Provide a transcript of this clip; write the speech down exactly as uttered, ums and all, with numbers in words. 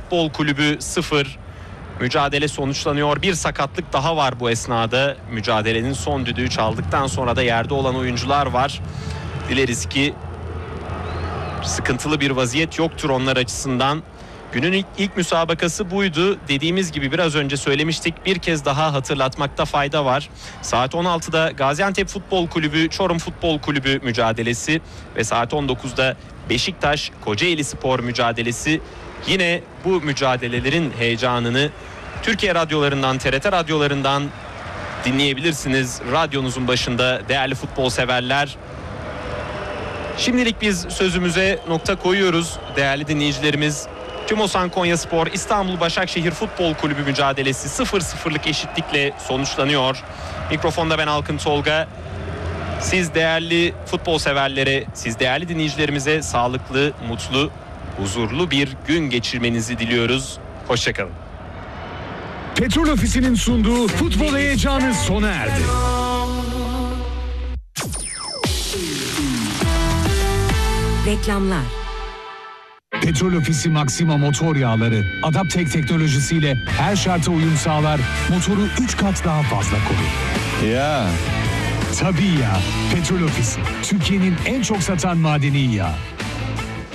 Futbol Kulübü sıfır. Mücadele sonuçlanıyor. Bir sakatlık daha var bu esnada. Mücadelenin son düdüğü çaldıktan sonra da yerde olan oyuncular var. Dileriz ki sıkıntılı bir vaziyet yoktur onlar açısından. Günün ilk, ilk müsabakası buydu. Dediğimiz gibi biraz önce söylemiştik. Bir kez daha hatırlatmakta fayda var. Saat on altıda Gaziantep Futbol Kulübü, Çorum Futbol Kulübü mücadelesi ve saat on dokuzda Beşiktaş Kocaeli Spor mücadelesi. Yine bu mücadelelerin heyecanını Türkiye radyolarından, T R T radyolarından dinleyebilirsiniz. Radyonuzun başında değerli futbol severler. Şimdilik biz sözümüze nokta koyuyoruz değerli dinleyicilerimiz. Tümosan Konyaspor İstanbul Başakşehir Futbol Kulübü mücadelesi sıfır sıfırlık eşitlikle sonuçlanıyor. Mikrofonda ben Alkın Tolga. Siz değerli futbol severlere, siz değerli dinleyicilerimize sağlıklı, mutlu, huzurlu bir gün geçirmenizi diliyoruz. Hoşçakalın. Petrol Ofisi'nin sunduğu futbol heyecanı sona erdi. Reklamlar. Petrol Ofisi Maxima motor yağları Adaptek teknolojisiyle her şarta uyum sağlar, motoru üç kat daha fazla korur. Ya. Tabii ya. Petrol Ofisi, Türkiye'nin en çok satan madeni yağı.